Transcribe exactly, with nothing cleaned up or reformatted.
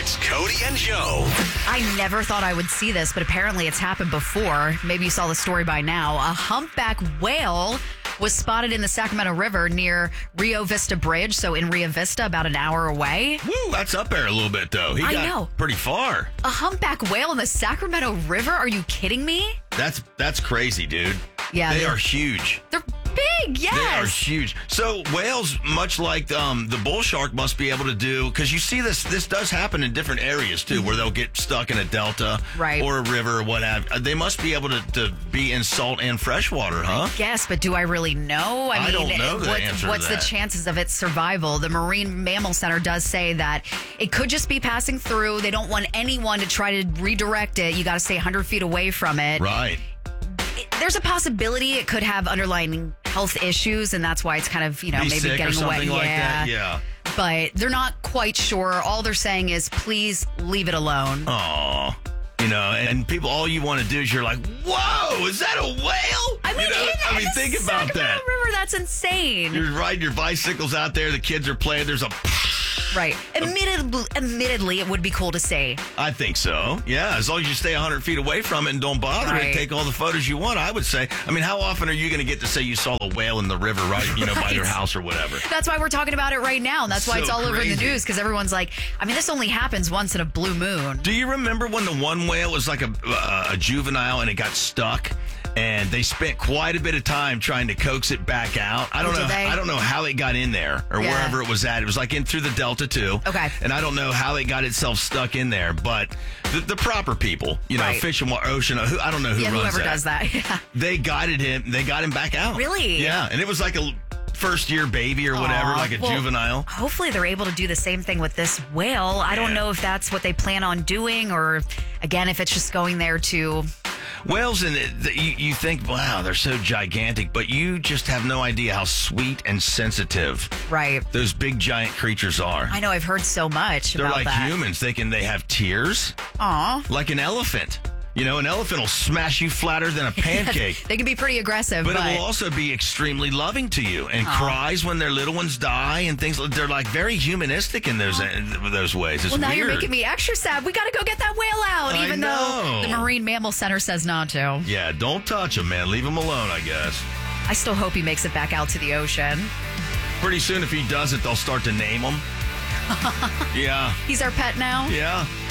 It's Cody and Joe. I never thought I would see this, but apparently it's happened before. Maybe you saw the story by now. A humpback whale was spotted in the Sacramento River near Rio Vista Bridge, so in Rio Vista, about an hour away. Woo, that's up there a little bit, though. He I got know. pretty far. A humpback whale in the Sacramento River? Are you kidding me? That's that's crazy, dude. Yeah, they they're- are huge. They're big, yes. They are huge. So whales, much like um, the bull shark, must be able to do, because you see this. This does happen in different areas too, where they'll get stuck in a delta, Right. or a river, or what have. They must be able to, to be in salt and fresh water, huh? Yes, but do I really know? I, I mean, don't know the what- answer to what's the that. chances of its survival? The Marine Mammal Center does say that it could just be passing through. They don't want anyone to try to redirect it. You got to stay one hundred feet away from it. Right. It- There's a possibility it could have underlying health issues, and that's why it's kind of, you know, Be maybe sick getting or something away. like yeah. that. Yeah. But they're not quite sure. All they're saying is, please leave it alone. Aw. You know, and people, all you want to do is you're like, whoa, is that a whale? I mean, you know, in- I in mean, the think about Sacramento that. River, that's insane. You're riding your bicycles out there. The kids are playing. There's a. Right. Admittedly, admittedly, it would be cool to see. I think so. Yeah, as long as you stay one hundred feet away from it and don't bother Right. it, take all the photos you want. I would say. I mean, how often are you going to get to say you saw a whale in the river, right? You know, by Right. your house or whatever. That's why we're talking about it right now. And that's why So it's all over the crazy. news, because everyone's like, I mean, this only happens once in a blue moon. Do you remember when the one whale was like a, uh, a juvenile and it got stuck? And they spent quite a bit of time trying to coax it back out. I don't Oh, know. did they? I don't know how it got in there or Yeah. wherever it was at. It was like in through the Delta too. Okay. And I don't know how it got itself stuck in there, but the, the proper people, you know, Right. Fish and Wa- Ocean, who, I don't know who Yeah, runs whoever that. does that. Yeah. They guided him. They got him back out. Really? Yeah. And it was like a first year baby or whatever, Aw, like a well, juvenile. Hopefully they're able to do the same thing with this whale. I don't Yeah. know if that's what they plan on doing, or again, if it's just going there to. Whales, and it- you, you think, wow, they're so gigantic, but you just have no idea how sweet and sensitive Right. those big giant creatures are. I know, I've heard so much They're about like that. humans, thinking they have tears, Aw. like an elephant. You know, an elephant will smash you flatter than a pancake. They can be pretty aggressive, But but, it will also be extremely loving to you and cries when their little ones die and things. They're like very humanistic in those in those ways. It's well, now weird. you're making me extra sad. We got to go get that whale out, I even know. though the Marine Mammal Center says not to. Yeah, don't touch them, man. Leave them alone, I guess. I still hope he makes it back out to the ocean. Pretty soon, if he doesn't, they'll start to name them. Yeah, He's our pet now. yeah.